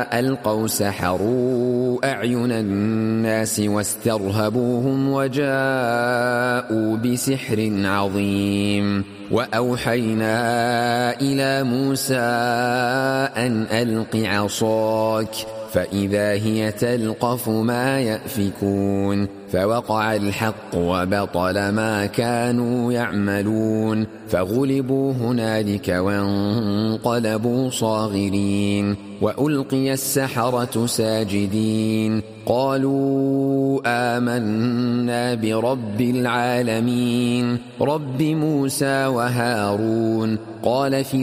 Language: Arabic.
ألقوا سحروا أعين الناس واسترهبوهم وجاءوا بسحر عظيم. وأوحينا إلى موسى أن ألق عصاك فإذا هي تلقف ما يأفكون فوقع الحق وبطل ما كانوا يعملون فغلبوا هنالك وانقلبوا صاغرين وألقي السحرة ساجدين قالوا آمنا برب العالمين رب موسى وهارون. قال